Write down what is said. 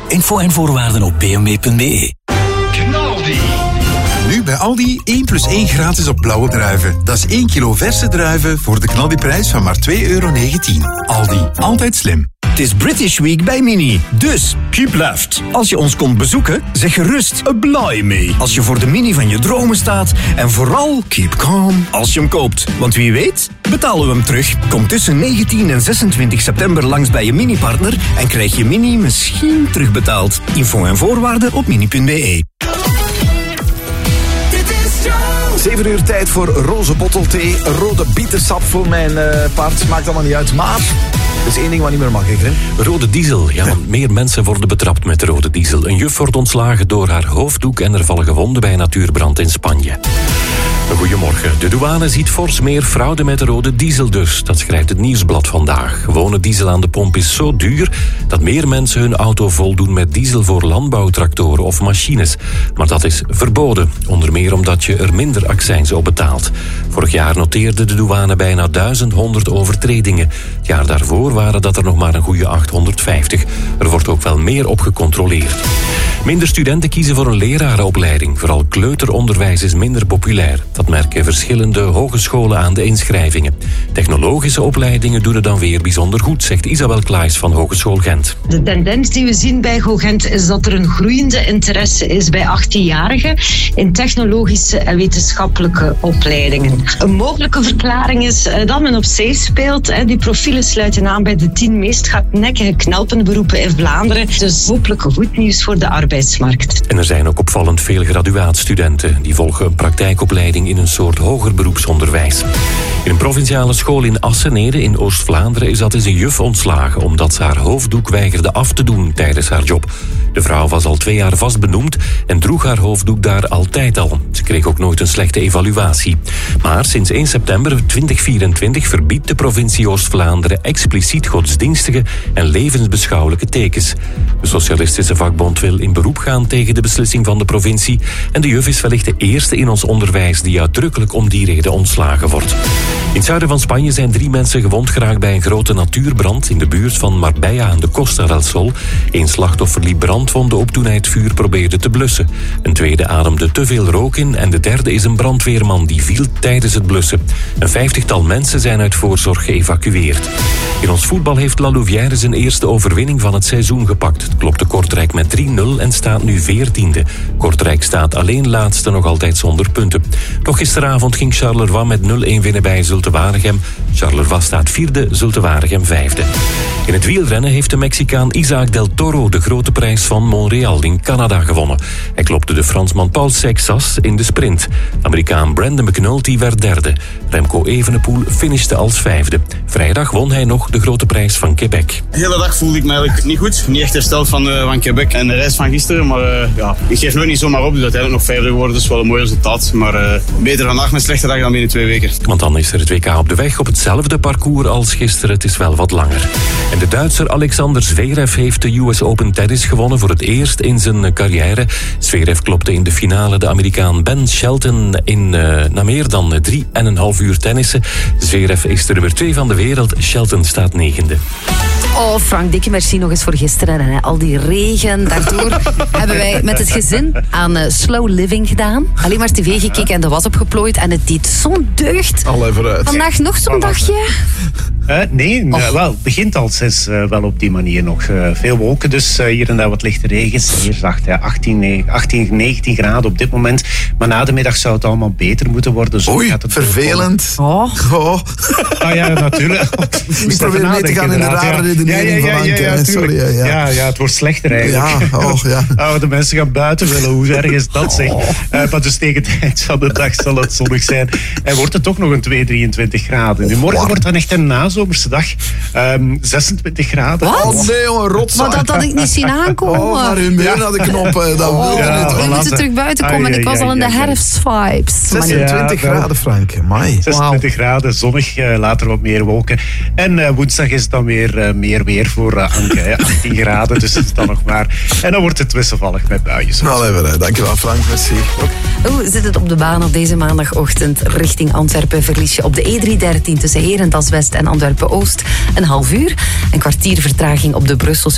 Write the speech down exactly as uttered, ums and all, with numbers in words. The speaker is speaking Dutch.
Info en voorwaarden op b m w punt b e. Knaldi. Nu bij Aldi één plus één gratis op blauwe druiven. Dat is één kilo verse druiven voor de knaldiprijs van maar twee euro negentien. Aldi, altijd slim. Het is British Week bij Mini. Dus, keep left. Als je ons komt bezoeken, zeg gerust a blij mee. Als je voor de Mini van je dromen staat. En vooral, keep calm als je hem koopt. Want wie weet, betalen we hem terug. Kom tussen negentien en zesentwintig september langs bij je Mini-partner en krijg je Mini misschien terugbetaald. Info en voorwaarden op mini punt b e. Zeven uur tijd voor roze bottelthee, rode bietensap voor mijn uh, paard. Maakt allemaal niet uit, maar er is één ding wat niet meer mag, hè? Rode diesel, ja, want meer mensen worden betrapt met rode diesel. Een juf wordt ontslagen door haar hoofddoek en er vallen gewonden bij een natuurbrand in Spanje. Goedemorgen. De douane ziet fors meer fraude met rode diesel dus. Dat schrijft het Nieuwsblad vandaag. Gewone diesel aan de pomp is zo duur dat meer mensen hun auto voldoen met diesel voor landbouwtractoren of machines. Maar dat is verboden. Onder meer omdat je er minder accijns op betaalt. Vorig jaar noteerde de douane bijna duizend honderd overtredingen. Het jaar daarvoor waren dat er nog maar een goede achthonderdvijftig. Er wordt ook wel meer op gecontroleerd. Minder studenten kiezen voor een lerarenopleiding. Vooral kleuteronderwijs is minder populair. Dat merken verschillende hogescholen aan de inschrijvingen. Technologische opleidingen doen het dan weer bijzonder goed, zegt Isabel Klaes van Hogeschool Gent. De tendens die we zien bij GoGent is dat er een groeiende interesse is bij achttienjarigen in technologische en wetenschappelijke opleidingen. Een mogelijke verklaring is dat men op zee speelt. Die profielen sluiten aan bij de tien meest hardnekkige knelpenberoepen in Vlaanderen. Dus hopelijk goed nieuws voor de arbeidsmarkt. En er zijn ook opvallend veel graduaatstudenten. Die volgen een praktijkopleiding in een soort hoger beroepsonderwijs. In een provinciale school in Assenede in Oost-Vlaanderen is dat eens een juf ontslagen omdat ze haar hoofddoek weigerde af te doen tijdens haar job. De vrouw was al twee jaar vast benoemd en droeg haar hoofddoek daar altijd al. Ze kreeg ook nooit een slechte evaluatie. Maar sinds eerste september tweeduizend vierentwintig verbiedt de provincie Oost-Vlaanderen expliciet godsdienstige en levensbeschouwelijke tekens. De Socialistische Vakbond wil in beroep gaan tegen de beslissing van de provincie en de juf is wellicht de eerste in ons onderwijs die uitdrukkelijk om die reden ontslagen wordt. In het zuiden van Spanje zijn drie mensen gewond geraakt bij een grote natuurbrand in de buurt van Marbella aan de Costa del Sol. Eén slachtoffer liep brandwonden op toen hij het vuur probeerde te blussen. Een tweede ademde te veel rook in en de derde is een brandweerman die viel tijdens het blussen. Een vijftigtal mensen zijn uit voorzorg geëvacueerd. In ons voetbal heeft La Louvière zijn eerste overwinning van het seizoen gepakt. Het klopte Kortrijk met drie nul en staat nu veertiende. Kortrijk staat alleen laatste nog altijd zonder punten. Nog gisteravond ging Charleroi met nul een winnen bij Zulte Waregem. Charleroi staat vierde, Zulte Waregem vijfde. In het wielrennen heeft de Mexicaan Isaac del Toro de grote prijs van Montreal in Canada gewonnen. Hij klopte de Fransman Paul Seixas in de sprint. De Amerikaan Brandon McNulty werd derde. Remco Evenepoel finishte als vijfde. Vrijdag won hij nog de grote prijs van Quebec. De hele dag voelde ik me eigenlijk niet goed. Niet echt hersteld van, uh, van Quebec en de reis van gisteren. Maar uh, ja, ik geef nooit niet zomaar op. Dus uiteindelijk nog vijfde geworden. Dat is wel een mooi resultaat. Maar uh, beter vandaag met slechte dag dan binnen twee weken. Want dan is er het W K op de weg op hetzelfde parcours als gisteren. Het is wel wat langer. En de Duitser Alexander Zverev heeft de U S Open tennis gewonnen voor het eerst in zijn carrière. Zverev klopte in de finale de Amerikaan Ben Shelton in uh, na meer dan drie en een half uur tennissen. Zverev is de nummer twee van de wereld. Shelton staat negende. Oh, Frank, dikke merci nog eens voor gisteren. En al die regen. Daardoor hebben wij met het gezin aan uh, slow living gedaan. Alleen maar tv gekeken en de was opgeplooid. En het deed zo'n deugd. Al even uit. Vandaag nog zo'n dagje? Uh, nee, uh, wel, het begint al zes uh, wel op die manier nog. Uh, veel wolken, dus uh, hier en daar wat lichte regens. Hier zacht uh, achttien, negentien graden op dit moment. Maar na de middag zou het allemaal beter moeten worden. Zo Oei, gaat het vervelend. Oh. Oh. Ah ja, natuurlijk. Ik probeer mee te gaan in de rare redenering ja, ja, ja, van Anke. ja, ja, Sorry, ja, ja. Ja, ja, het wordt slechter eigenlijk. Ja, oh, ja. Oh, de mensen gaan buiten willen. Hoe erg is dat, zeg? Uh, maar dus tegen de tijd van de dag zal het zonnig zijn. En wordt het toch nog een twee, drieëntwintig graden. Nu, morgen wordt dan echt een nazomerse dag. Um, zesentwintig graden. Wat? Oh nee, jongen, rotzaak. Maar dat had ik niet zien aankomen. Oh, maar humeur ja. naar de knoppen. Dat oh, wil je ja, niet. we moeten terug buiten komen en ik was al in de herfstvibes. zesentwintig ja, graden, Frank. Mai. zesentwintig wow. graden, zonnig, uh, later wat meer wolken. En uh, woensdag is het dan weer uh, meer weer voor uh, Anke. Hè. achttien graden, dus het is dan nog maar. En dan wordt het wisselvallig met buien. Nou, even, dankjewel Frank, merci. Hoe zit het op de baan op deze maandagochtend richting Antwerpen? Verlies je op de E driehonderddertien tussen Herentals West en Antwerpen Oost een half uur. Een kwartier vertraging op de Brusselse